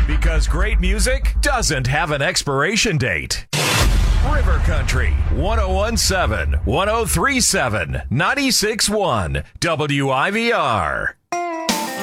Because great music doesn't have an expiration date. River Country, 1017, 1037, 96.1, WIVR.